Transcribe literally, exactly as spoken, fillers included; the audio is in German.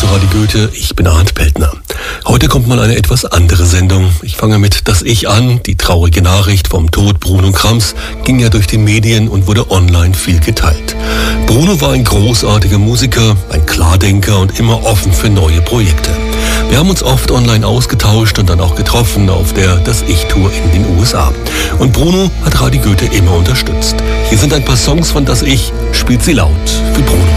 zu Radio Goethe, ich bin Arndt Peltner. Heute kommt mal eine etwas andere Sendung. Ich fange mit Das Ich an. Die traurige Nachricht vom Tod Bruno Krams ging ja durch die Medien und wurde online viel geteilt. Bruno war ein großartiger Musiker, ein Klardenker und immer offen für neue Projekte. Wir haben uns oft online ausgetauscht und dann auch getroffen auf der Das Ich-Tour in den U S A. Und Bruno hat Radio Goethe immer unterstützt. Hier sind ein paar Songs von Das Ich. Spielt sie laut für Bruno.